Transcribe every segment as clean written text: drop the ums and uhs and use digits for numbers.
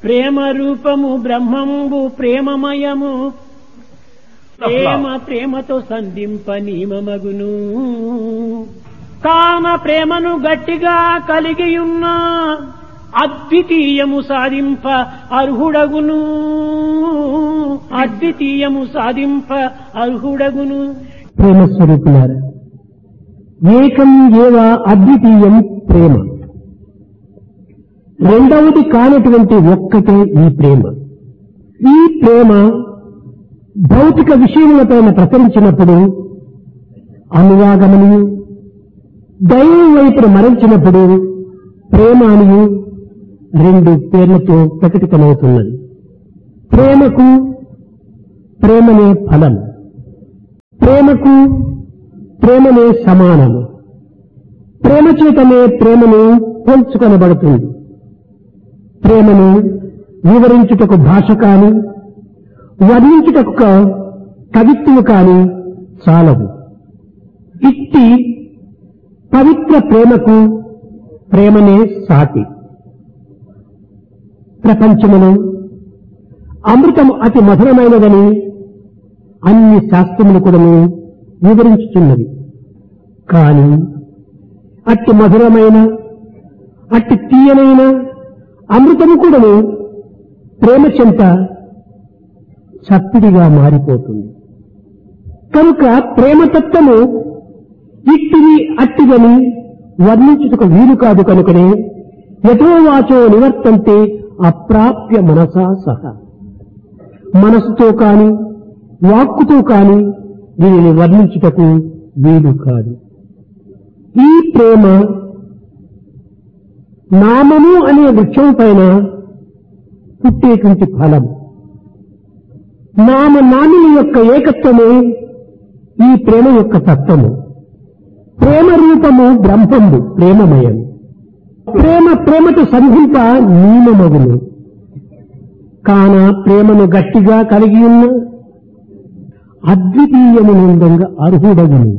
ప్రేమ రూపము బ్రహ్మంబు ప్రేమమయము, ప్రేమ ప్రేమతో సంధింప నియమమగును. కాన ప్రేమను గట్టిగా కలిగియున్న అద్వితీయము సాధింప అర్హుడగును. అద్వితీయము సాధింప అర్హుడగును. ప్రేమ స్వరూపులారా, ఏకం ఏవ అద్వితీయం ప్రేమ. రెండవది కానటువంటి ఒక్కటే ఈ ప్రేమ. ఈ ప్రేమ భౌతిక విషయములపైన ప్రసరించినప్పుడు అనురాగమని, దైవం వైపును మరల్చినప్పుడు ప్రేమ అని రెండు పేర్లతో ప్రకటితమవుతున్నది. ప్రేమకు ప్రేమనే ఫలం, ప్రేమకు ప్రేమనే సమానము. ప్రేమ చేతనే ప్రేమను పోల్చుకొనబడుతుంది. ప్రేమను వివరించుటకు భాష కాని, వర్ణించుటకు కవిత్వము కాని చాలదు. ఇట్టి పవిత్ర ప్రేమకు ప్రేమనే సాటి. ప్రపంచములో అమృతము అతి మధురమైనదని అన్ని శాస్త్రములు కూడా వివరించుతున్నది. కానీ అట్టి మధురమైన, అట్టి తీయనైన అమృతము కూడా ప్రేమ చెంత చప్పిడిగా మారిపోతుంది. కనుక ప్రేమతత్వము ఇట్టిది అట్టిదని వర్ణించుటకు వీలు కాదు. కనుకనే యథోవాచో నివర్తంతే అప్రాప్య మనసా సహ. మనసుతో కాని వాక్కుతో కాని దీనిని వర్ణించుటకు వీలు కాదు. ఈ ప్రేమ నామము అనే వృక్షం పైన పుట్టేటువంటి ఫలం. నామనామిని యొక్క ఏకత్వమే ఈ ప్రేమ యొక్క తత్వము. ప్రేమ రూపము బ్రహ్మము ప్రేమమయం. ప్రేమ ప్రేమతో సంధింప నియమమగును. కాన ప్రేమను గట్టిగా కలిగి ఉన్న అద్వితీయమునందంగా అర్హుడగును.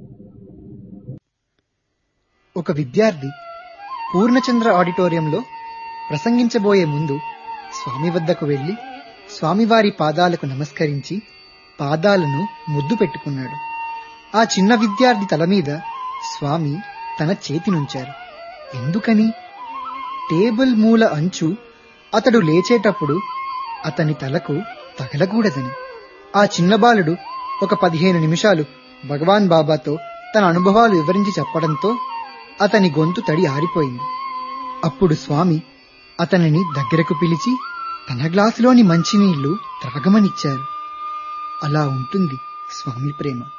ఒక విద్యార్థి పూర్ణచంద్ర ఆడిటోరియంలో ప్రసంగించబోయే ముందు స్వామి వద్దకు వెళ్లి స్వామివారి పాదాలకు నమస్కరించి పాదాలను ముద్దు పెట్టుకున్నాడు. ఆ చిన్న విద్యార్థి తల మీద స్వామి తన చేతినుంచారు. ఎందుకని? టేబుల్ మూల అంచు అతడు లేచేటప్పుడు అతని తలకు తగలకూడదని. ఆ చిన్న బాలుడు ఒక 15 నిమిషాలు భగవాన్ బాబాతో తన అనుభవాలు వివరించి చెప్పడంతో అతని గొంతు తడి ఆరిపోయింది. అప్పుడు స్వామి అతనిని దగ్గరకు పిలిచి తన గ్లాసులోని మంచినీళ్లు త్రాగమనిచ్చారు. అలా ఉంటుంది స్వామి ప్రేమ.